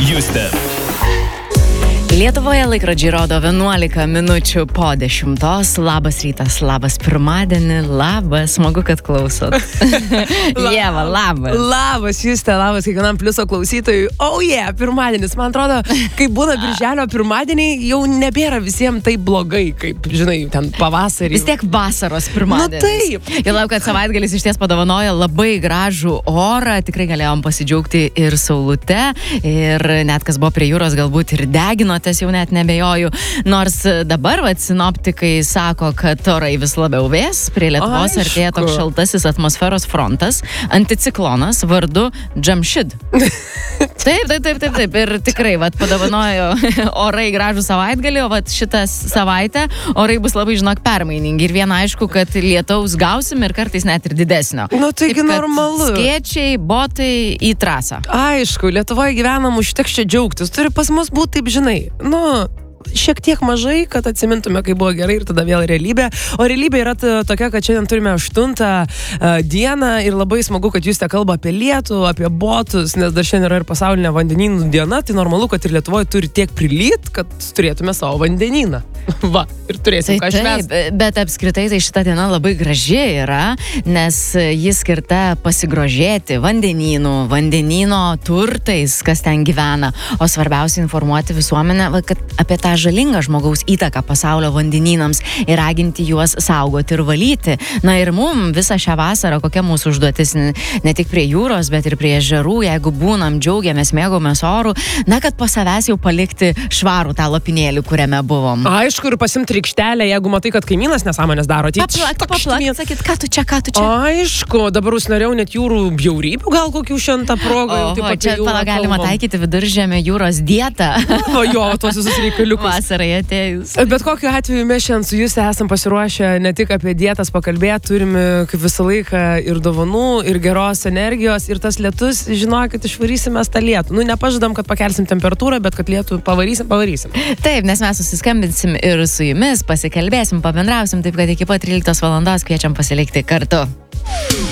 Juste. Lietuvoje laikrodžiai rodo 11 minučių po 10. Labas rytas, labas pirmadienį, labas, smagu, kad klausot. Ieva, labas. Labas, Juste, labas kiekvienam pliuso klausytojui. Pirmadienis. Man atrodo, kai būna birželio pirmadieniai, jau nebėra visiems taip blogai, kaip, žinai, ten pavasarį. Vis tiek vasaros pirmadienis. Taip. Jau laukiu, kad savaitgalis iš ties padovanoja labai gražų orą. Tikrai galėjom pasidžiaugti ir saulute. Ir net kas buvo prie jūros, galbūt ir deginotės, jau net nebejoju. Nors dabar, sinoptikai sako, kad orai vis labiau vės. Prie Lietuvos artėja toks šaltasis atmosferos frontas, anticiklonas vardu Džamšid. Taip. Ir tikrai, padovanojo orai gražų savaitgalį, o šitą savaitę orai bus labai, permainingi. Ir viena aišku, kad lietaus gausim ir kartais net ir didesnio. Taigi normalu. Skėčiai, botai į trasą. Aišku, Lietuvoje gyvenam, užteks čia džiaugtis. Turi pas mus būti taip, žinai, šiek tiek mažai, kad atsimintume, kai buvo gerai ir tada vėl realybė. O realybė yra tokia, kad šiandien turime 8 dieną ir labai smagu, kad jūs te kalba apie lietų, apie botus, nes dar šiandien yra ir pasaulinė vandenynų diena, tai normalu, kad ir Lietuvoje turi tiek prilyt, kad turėtume savo vandenyną. Ir turėsim ką švęsti. Bet apskritai tai šita diena labai graži yra, nes jis skirta pasigrožėti vandenyno turtais, kas ten gyvena, o svarbiausia informuoti visuomenę, kad apie tą žalingą žmogaus įtaką pasaulio vandenynams ir raginti juos saugoti ir valyti. Na ir mums visą šią vasarą, kokia mūsų užduotis, ne tik prie jūros, bet ir prie ežerų, jeigu būnam, džiaugiamės, mėgomės orų, kad po savęs jau palikti švarų tą lopinėlį, kuriame buvom. Aišku, ir pasimti rykštelę, jeigu matai, kad kaimynas nesąmonės daro. Paplakt, sakyt, ką tu čia. Aišku, dabar užsinorėjau net jūrų bjaurybių, gal kokių šiandien progą. Čia galima taikyti viduržemio jūros dietą. Tuos visus reikaliukus. Vasarai atėjus. Bet kokiu atveju mes šiandien su Juste esam pasiruošę ne tik apie dietas pakalbėti, turime kaip visą laiką ir dovanų, ir geros energijos, ir tas lietus, žinokit, išvarysim mes tą lietų. Nepažadam, kad pakelsim temperatūrą, bet kad lietų pavarysim. Taip, nes mes susiskambinsim ir su jumis, pasikalbėsim, pabendrausim, taip kad iki pat 13 valandos kviečiam pasilikti kartu.